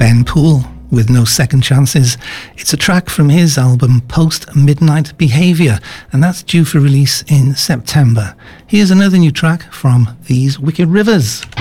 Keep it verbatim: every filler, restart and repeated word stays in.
Ben Poole with No Second Chances. It's a track from his album Post Midnight Behaviour, and that's due for release in September. Here's another new track from These Wicked Rivers.